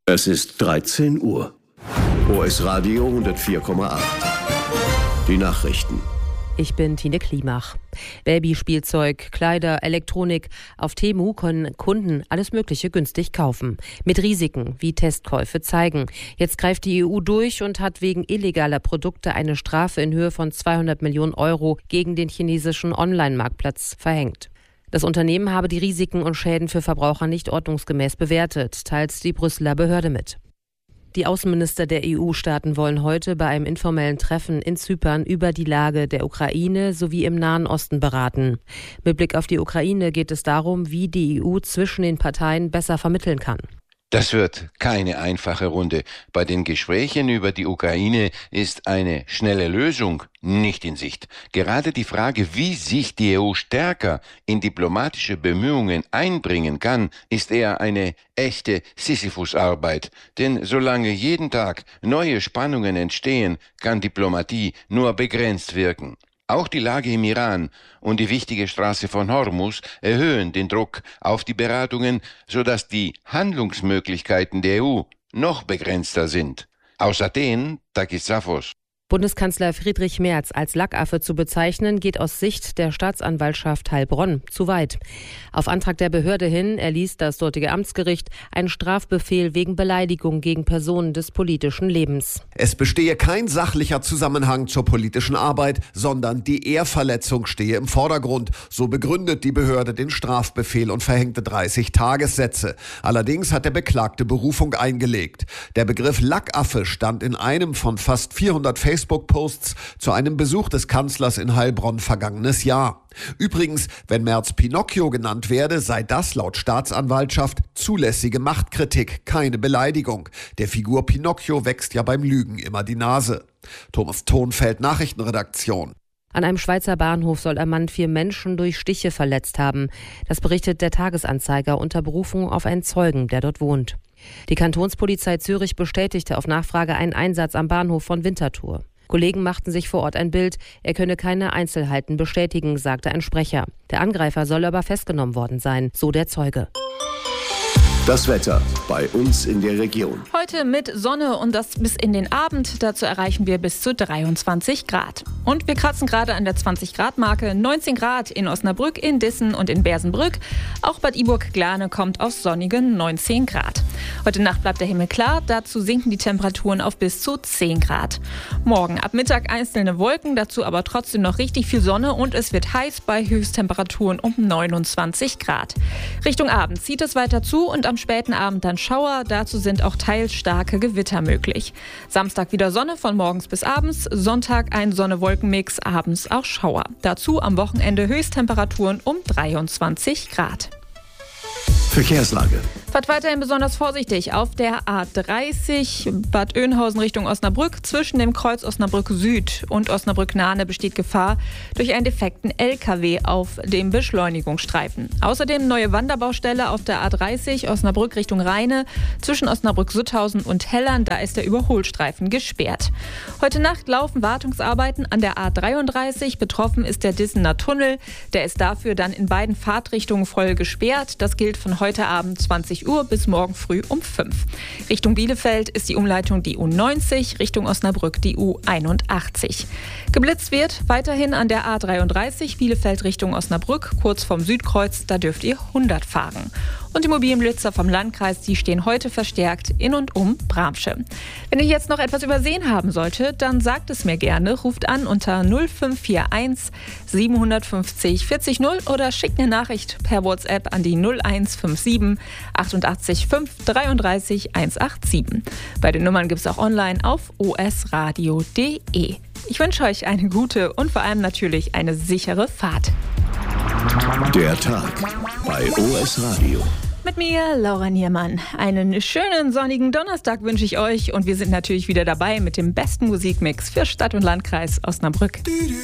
Es ist 13 Uhr. OS Radio 104,8. Die Nachrichten. Ich bin Tine Klimach. Babyspielzeug, Kleider, Elektronik. Auf Temu können Kunden alles Mögliche günstig kaufen. Mit Risiken, wie Testkäufe zeigen. Jetzt greift die EU durch und hat wegen illegaler Produkte eine Strafe in Höhe von 200 Millionen Euro gegen den chinesischen Online-Marktplatz verhängt. Das Unternehmen habe die Risiken und Schäden für Verbraucher nicht ordnungsgemäß bewertet, teilt die Brüsseler Behörde mit. Die Außenminister der EU-Staaten wollen heute bei einem informellen Treffen in Zypern über die Lage der Ukraine sowie im Nahen Osten beraten. Mit Blick auf die Ukraine geht es darum, wie die EU zwischen den Parteien besser vermitteln kann. Das wird keine einfache Runde. Bei den Gesprächen über die Ukraine ist eine schnelle Lösung nicht in Sicht. Gerade die Frage, wie sich die EU stärker in diplomatische Bemühungen einbringen kann, ist eher eine echte Sisyphusarbeit. Denn solange jeden Tag neue Spannungen entstehen, kann Diplomatie nur begrenzt wirken. Auch die Lage im Iran und die wichtige Straße von Hormuz erhöhen den Druck auf die Beratungen, sodass die Handlungsmöglichkeiten der EU noch begrenzter sind. Aus Athen, Takis Safos. Bundeskanzler Friedrich Merz als Lackaffe zu bezeichnen, geht aus Sicht der Staatsanwaltschaft Heilbronn zu weit. Auf Antrag der Behörde hin erließ das dortige Amtsgericht einen Strafbefehl wegen Beleidigung gegen Personen des politischen Lebens. Es bestehe kein sachlicher Zusammenhang zur politischen Arbeit, sondern die Ehrverletzung stehe im Vordergrund. So begründet die Behörde den Strafbefehl und verhängte 30 Tagessätze. Allerdings hat der Beklagte Berufung eingelegt. Der Begriff Lackaffe stand in einem von fast 400 Facebook-Posts zu einem Besuch des Kanzlers in Heilbronn vergangenes Jahr. Übrigens, wenn Merz Pinocchio genannt werde, sei das laut Staatsanwaltschaft zulässige Machtkritik, keine Beleidigung. Der Figur Pinocchio wächst ja beim Lügen immer die Nase. Thomas Thonfeld, Nachrichtenredaktion. An einem Schweizer Bahnhof soll ein Mann 4 Menschen durch Stiche verletzt haben. Das berichtet der Tagesanzeiger unter Berufung auf einen Zeugen, der dort wohnt. Die Kantonspolizei Zürich bestätigte auf Nachfrage einen Einsatz am Bahnhof von Winterthur. Kollegen machten sich vor Ort ein Bild. Er könne keine Einzelheiten bestätigen, sagte ein Sprecher. Der Angreifer soll aber festgenommen worden sein, so der Zeuge. Das Wetter bei uns in der Region. Heute mit Sonne und das bis in den Abend. Dazu erreichen wir bis zu 23 Grad. Und wir kratzen gerade an der 20-Grad-Marke. 19 Grad in Osnabrück, in Dissen und in Bersenbrück. Auch Bad Iburg-Glane kommt auf sonnige 19 Grad. Heute Nacht bleibt der Himmel klar. Dazu sinken die Temperaturen auf bis zu 10 Grad. Morgen ab Mittag einzelne Wolken, dazu aber trotzdem noch richtig viel Sonne und es wird heiß bei Höchsttemperaturen um 29 Grad. Richtung Abend zieht es weiter zu und am späten Abend dann Schauer. Dazu sind auch teils starke Gewitter möglich. Samstag wieder Sonne von morgens bis abends. Sonntag ein Sonne-Wolken-Mix, abends auch Schauer. Dazu am Wochenende Höchsttemperaturen um 23 Grad. Verkehrslage. Fahrt weiterhin besonders vorsichtig auf der A30 Bad Oeynhausen Richtung Osnabrück. Zwischen dem Kreuz Osnabrück Süd und Osnabrück Nahe besteht Gefahr durch einen defekten LKW auf dem Beschleunigungsstreifen. Außerdem neue Wanderbaustelle auf der A30 Osnabrück Richtung Rheine. Zwischen Osnabrück-Sutthausen und Hellern, da ist der Überholstreifen gesperrt. Heute Nacht laufen Wartungsarbeiten an der A33. Betroffen ist der Dissener Tunnel. Der ist dafür dann in beiden Fahrtrichtungen voll gesperrt. Das gilt von heute Abend 20 Uhr bis morgen früh um 5. Richtung Bielefeld ist die Umleitung die U90, Richtung Osnabrück die U81. Geblitzt wird weiterhin an der A33 Bielefeld Richtung Osnabrück, kurz vorm Südkreuz, da dürft ihr 100 fahren. Und die mobilen Blitzer vom Landkreis, die stehen heute verstärkt in und um Bramsche. Wenn ich jetzt noch etwas übersehen haben sollte, dann sagt es mir gerne. Ruft an unter 0541 750 40 0 oder schickt eine Nachricht per WhatsApp an die 0157 88 5 33 187. Bei den Nummern gibt es auch online auf osradio.de. Ich wünsche euch eine gute und vor allem natürlich eine sichere Fahrt. Der Tag bei OS Radio. Mit mir, Laura Niermann. Einen schönen sonnigen Donnerstag wünsche ich euch und wir sind natürlich wieder dabei mit dem besten Musikmix für Stadt und Landkreis Osnabrück.